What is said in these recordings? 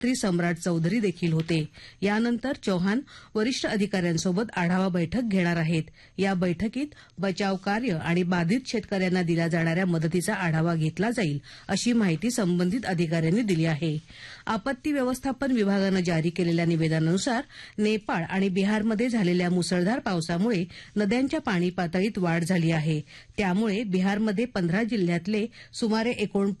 मंत्री सम्राट चौधरी देखील होते. यानंतर चौहान वरिष्ठ अधिकाऱ्यांसोबत आढावा बैठक घेणार आहेत. या बैठकीत बचाव कार्य आणि बाधित शेतकऱ्यांना दिल्या जाणाऱ्या मदतीचा आढावा घेतला जाईल, अशी माहिती संबंधित अधिकाऱ्यांनी दिली आहे. आपत्ती व्यवस्थापन विभागानं जारी केलेल्या निवेदनानुसार नेपाळ आणि बिहारमध्ये झालेल्या मुसळधार पावसामुळे नद्यांच्या पाणी पातळीत वाढ झाली आहे. त्यामुळे बिहारमध्ये 15 जिल्ह्यातले सुमारे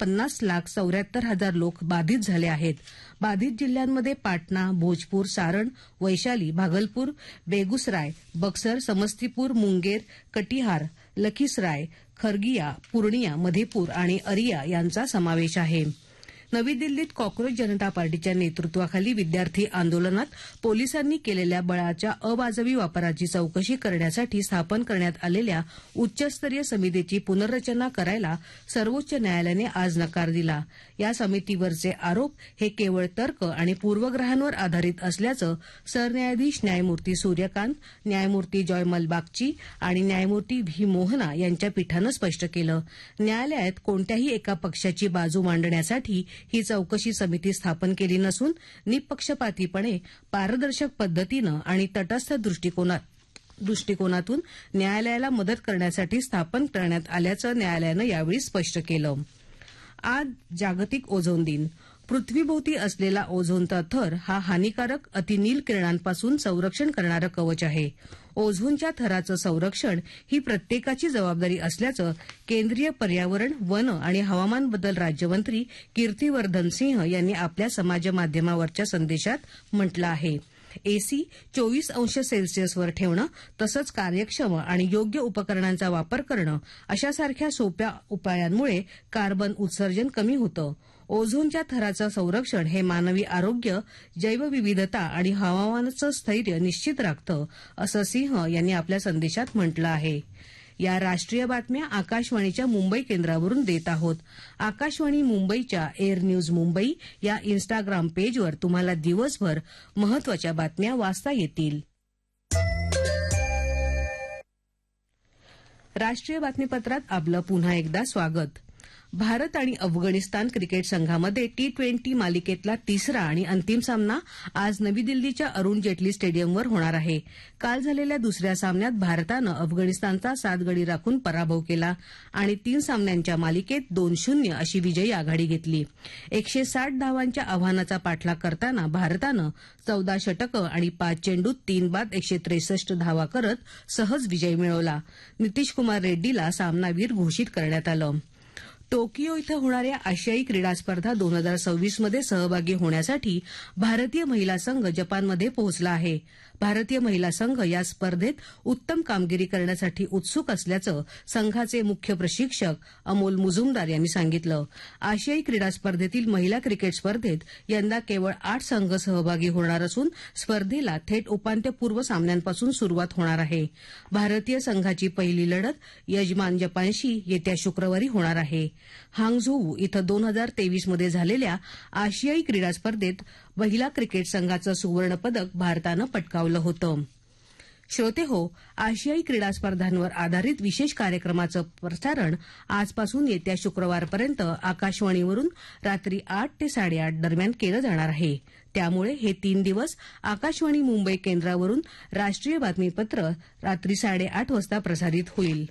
49,74,000 लोक बाधित झाले आहेत. बाधित जिल्ह्यांमध्ये पाटणा, भोजपूर, सारण, वैशाली, भागलपूर, बेगुसराय, बक्सर, समस्तीपूर, मुंगेर, कटिहार, लखीसराय, खरगिया, पूर्णिया, मधेपूर आणि अरिया यांचा समावेश आहे. नवी दिल्लीत कॉक्रोच जनता पार्टीच्या नेतृत्वाखाली विद्यार्थी आंदोलनात पोलिसांनी केलेल्या बळाच्या अवाजवी वापराची चौकशी करण्यासाठी स्थापन करण्यात आलेल्या उच्चस्तरीय समितीची पुनर्रचना करायला सर्वोच्च न्यायालयाने आज नकार दिला. या समितीवरचे आरोप हे केवळ तर्क आणि पूर्वग्रहांवर आधारित असल्याचं सरन्यायाधीश न्यायमूर्ती सूर्यकांत, न्यायमूर्ती जॉयमल बागची आणि न्यायमूर्ती व्ही मोहना यांच्या पीठानं स्पष्ट केलं. न्यायालयात कोणत्याही एका पक्षाची बाजू मांडण्यासाठी ही चौकशी समिती स्थापन केली नसून निपक्षपातीपणे, पारदर्शक पद्धतीनं आणि तटस्थ दृष्टिकोनातून न्यायालयाला मदत करण्यासाठी स्थापन करण्यात आल्याचं न्यायालयानं यावेळी स्पष्ट केलं. आज जागतिक ओझोन दिन. पृथ्वीभोवती असलेला ओझोनचा थर हा हानीकारक अतिनील किरणांपासून संरक्षण करणारं कवच आहे. ओझोनच्या थराचं संरक्षण ही प्रत्येकाची जबाबदारी असल्याचं केंद्रीय पर्यावरण, वन आणि हवामान बदल राज्यमंत्री कीर्तिवर्धन सिंह यांनी आपल्या समाजमाध्यमावरच्या संदेशात म्हटलं आहे. एसी 24 अंश सेल्सिअसवर ठेवणं तसंच कार्यक्षम आणि योग्य उपकरणांचा वापर करणं अशासारख्या सोप्या उपायांमुळे कार्बन उत्सर्जन कमी होतं. ओझोनच्या थराचं संरक्षण हे मानवी आरोग्य, जैवविविधता आणि हवामानाचं स्थैर्य निश्चित राखतं, असं सिंह यांनी आपल्या संदेशात म्हटलं आहे. या राष्ट्रीय बातम्या आकाशवाणीच्या मुंबई केंद्रावरून देत आहोत. आकाशवाणी मुंबईच्या एअर न्यूज मुंबई या इन्स्टाग्राम पेजवर तुम्हाला दिवसभर महत्वाच्या बातम्या वाचता येतील. राष्ट्रीय बातमीपत्रात आपलं पुन्हा एकदा स्वागत. भारत आणि अफगाणिस्तान क्रिकेट संघामध्ये T20 मालिकेतला तिसरा आणि अंतिम सामना आज नवी दिल्लीच्या अरुण जेटली स्टेडियमवर होणार आहे. काल झालेल्या दुसऱ्या सामन्यात भारतानं अफगाणिस्तानचा 7 गडी राखून पराभव केला आणि 3 सामन्यांच्या मालिकेत 2-0 अशी विजयी आघाडी घेतली. 160 धावांच्या आव्हानाचा पाठलाग करताना भारतानं 14 षटकं आणि 5 चेंडूत 3 बाद 163 धावा करत सहज विजय मिळवला. नितीश कुमार रेड्डीला सामनावीर घोषित करण्यात आलं. टोकियो इथं होणाऱ्या आशियाई क्रीडा स्पर्धा 2026 मध्ये सहभागी होण्यासाठी भारतीय महिला संघ जपानमध्ये पोहोचला आहे. भारतीय महिला संघ या स्पर्धेत उत्तम कामगिरी करण्यासाठी उत्सुक असल्याचं संघाचे मुख्य प्रशिक्षक अमोल मुजुमदार यांनी सांगितलं. आशियाई क्रीडा स्पर्धेतील महिला क्रिकेट स्पर्धेत यंदा केवळ 8 संघ सहभागी होणार असून स्पर्धेला थेट उपांत्यपूर्व सामन्यांपासून सुरुवात होणार आहे. भारतीय संघाची पहिली लढत यजमान जपानशी येत्या शुक्रवारी होणार आहे. हांगझोऊ इथं 2023 मध्ये झालेल्या आशियाई क्रीडा स्पर्धेत महिला क्रिकेट संघाचं सुवर्णपदक भारतानं पटकावलं होतं. श्रोतेहो, आशियाई क्रीडा स्पर्धांवर आधारित विशेष कार्यक्रमाचं प्रसारण आजपासून येत्या शुक्रवारपर्यंत आकाशवाणीवरून रात्री 8 ते 8:30 दरम्यान केलं जाणार आहे. त्यामुळे हे 3 दिवस आकाशवाणी मुंबई केंद्रावरून राष्ट्रीय बातमीपत्र रात्री 8:30 वाजता प्रसारित होईल.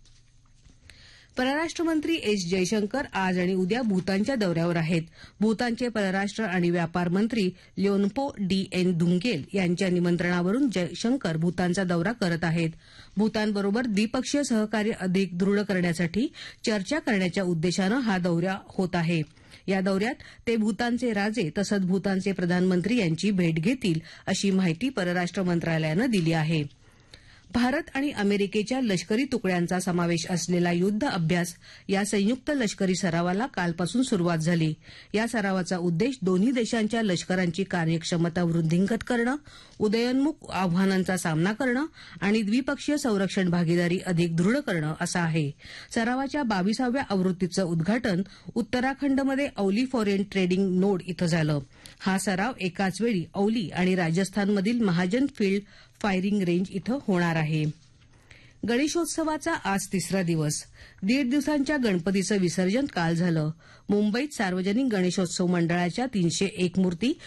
परराष्ट्र मंत्री एस जयशंकर आज आणि उद्या भूतानच्या दौऱ्यावर आहेत. भूतानचे परराष्ट्र आणि व्यापार मंत्री ल्योन्पो डी.एन. धुंगेल यांच्या निमंत्रणावरून जयशंकर भूतानचा दौरा करत आहेत. भूतानबरोबर द्विपक्षीय सहकार्य अधिक दृढ करण्यासाठी चर्चा करण्याच्या उद्देशानं हा दौरा होत आहे. या दौऱ्यात ते भूतानचे राजे तसंच भूतानचे प्रधानमंत्री यांची भेट घेतील, अशी माहिती परराष्ट्र मंत्रालयानं दिली आहे. भारत आणि अमेरिकेच्या लष्करी तुकड्यांचा समावेश असलेला युद्ध अभ्यास या संयुक्त लष्करी सरावाला कालपासून सुरुवात झाली. या सरावाचा उद्देश दोन्ही देशांच्या लष्करांची कार्यक्षमता वृद्धिंगत करणं, उदयोन्मुख आव्हानांचा सामना करणं आणि द्विपक्षीय संरक्षण भागीदारी अधिक दृढ करणं असा आहे. सरावाच्या 22व्या आवृत्तीचं उद्घाटन उत्तराखंडमध्ये औली फॉरेन ट्रेडिंग नोड इथं झालं. हा सराव एकाच वेळी औली आणि राजस्थानमधील महाजन फील्ड फायरिंग रेंज इथं होणार आहे. गणेशोत्सवाचा आज तिसरा दिवस. 1.5 दिवसांच्या गणपतीचं विसर्जन काल झालं. मुंबईत सार्वजनिक गणेशोत्सव मंडळाच्या 301 मूर्ती